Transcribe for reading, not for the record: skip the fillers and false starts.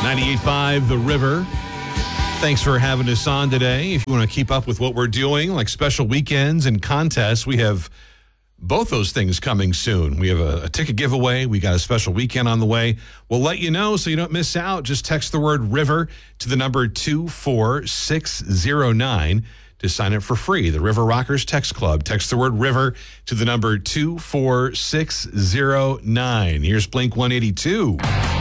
98.5 The River. Thanks for having us on today. If you want to keep up with what we're doing, like special weekends and contests, we have both those things coming soon. We have a ticket giveaway. We got a special weekend on the way. We'll let you know so you don't miss out. Just text the word river to the number 24609 to sign up for free. The River Rockers Text Club. Text the word river to the number 24609. Here's Blink 182.